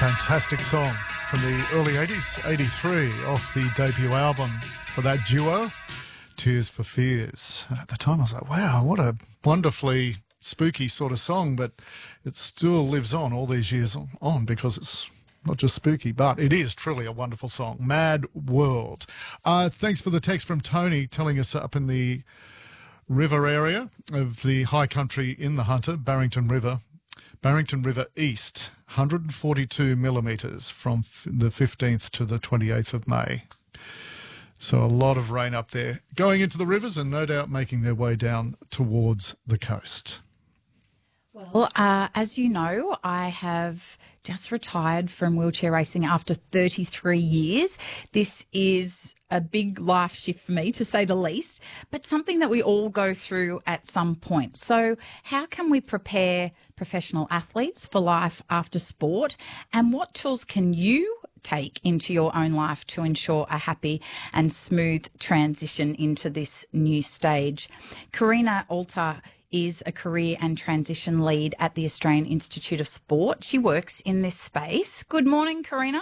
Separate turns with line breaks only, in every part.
Fantastic song from the early 80s, 83, off the debut album for that duo, Tears for Fears. And at the time I was like, wow, what a wonderfully spooky sort of song, but it still lives on all these years on because it's not just spooky, but it is truly a wonderful song. Mad World. Thanks for the text from Tony telling us up in the river area of the high country in the Hunter, Barrington River East, 142 millimetres from the 15th to the 28th of May. So a lot of rain up there, going into the rivers and no doubt making their way down towards the coast.
Well, as you know, I have just retired from wheelchair racing after 33 years. This is a big life shift for me, to say the least, but something that we all go through at some point. So how can we prepare professional athletes for life after sport, and what tools can you take into your own life to ensure a happy and smooth transition into this new stage? Karina Alter is a career and transition lead at the Australian Institute of Sport. She works in this space. Good morning, Karina.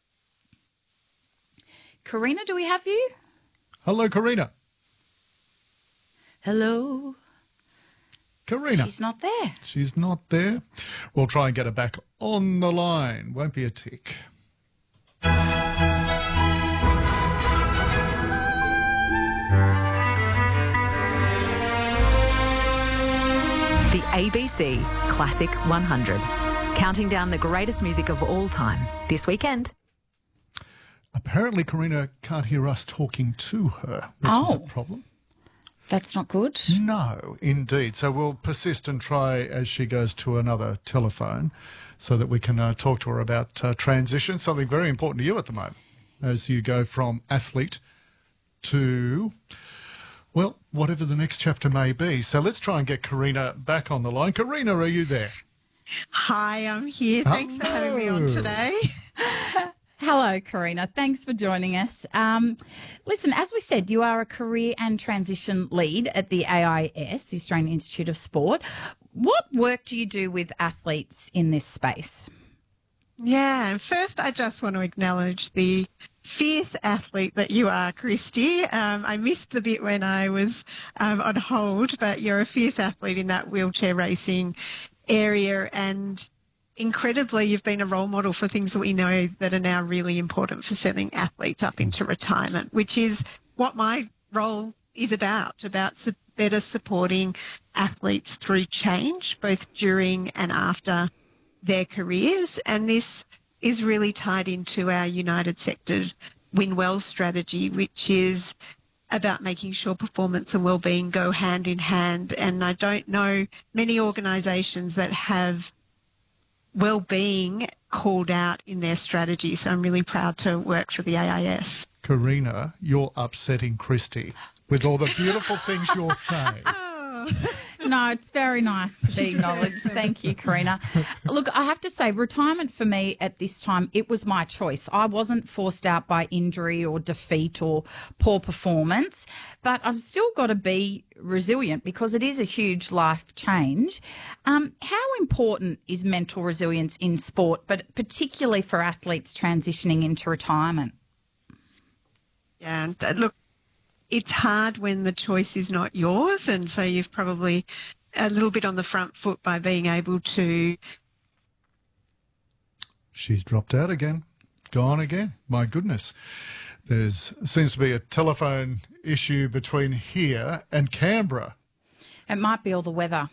Karina, do we have you?
Hello, Karina.
Hello.
Karina.
She's not there.
She's not there. We'll try and get her back on the line. Won't be a tick.
The ABC Classic 100, counting down the greatest music of all time this weekend.
Apparently, Karina can't hear us talking to her, which is a problem.
That's not good.
No, indeed. So we'll persist and try as she goes to another telephone so that we can talk to her about transition, something very important to you at the moment, as you go from athlete to, well, whatever the next chapter may be. So let's try and get Karina back on the line. Karina, are you there?
Hi, I'm here. Thanks for having me on today.
Hello, Karina. Thanks for joining us. Listen, as we said, you are a career and transition lead at the AIS, the Australian Institute of Sport. What work do you do with athletes in this space?
Yeah, first I just want to acknowledge the fierce athlete that you are, Christy. I missed the bit when I was on hold, but you're a fierce athlete in that wheelchair racing area, and incredibly, you've been a role model for things that we know that are now really important for setting athletes up into retirement, which is what my role is about better supporting athletes through change, both during and after their careers. And this is really tied into our United Sector Win Well strategy, which is about making sure performance and wellbeing go hand in hand. And I don't know many organisations that have wellbeing called out in their strategy. So I'm really proud to work for the AIS.
Karina, you're upsetting Christy with all the beautiful things you're saying.
No, it's very nice to be acknowledged. Thank you, Karina. Look, I have to say, retirement for me at this time, it was my choice. I wasn't forced out by injury or defeat or poor performance, but I've still got to be resilient because it is a huge life change. How important is mental resilience in sport, but particularly for athletes transitioning into retirement?
Yeah, and look, it's hard when the choice is not yours, and so you've probably a little bit on the front foot by being able to...
She's dropped out again. Gone again. My goodness. Seems to be a telephone issue between here and Canberra.
It might be all the weather.